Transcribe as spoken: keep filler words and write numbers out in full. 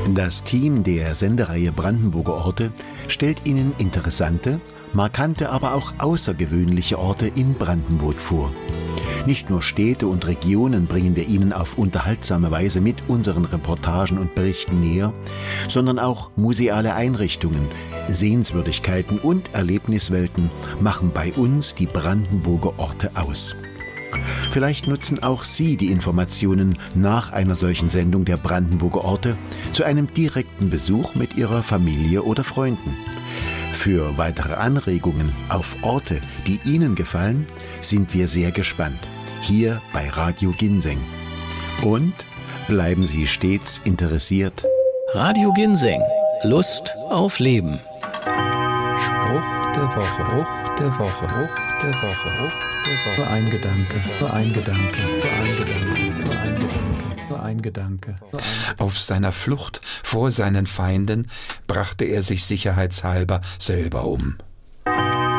Das Team der Sendereihe Brandenburger Orte stellt Ihnen interessante, markante, aber auch außergewöhnliche Orte in Brandenburg vor. Nicht nur Städte und Regionen bringen wir Ihnen auf unterhaltsame Weise mit unseren Reportagen und Berichten näher, sondern auch museale Einrichtungen, Sehenswürdigkeiten und Erlebniswelten machen bei uns die Brandenburger Orte aus. Vielleicht nutzen auch Sie die Informationen nach einer solchen Sendung der Brandenburger Orte zu einem direkten Besuch mit Ihrer Familie oder Freunden. Für weitere Anregungen auf Orte, die Ihnen gefallen, sind wir sehr gespannt. Hier bei Radio Ginseng. Und bleiben Sie stets interessiert. Radio Ginseng. Lust auf Leben. Spruch der Woche. Spruch der Woche. Spruch der Woche. Spruch der Woche. Ein Gedanke. Ein Gedanke. Ein Gedanke. Ein Gedanke. Ein Gedanke. Auf seiner Flucht vor seinen Feinden brachte er sich sicherheitshalber selber um.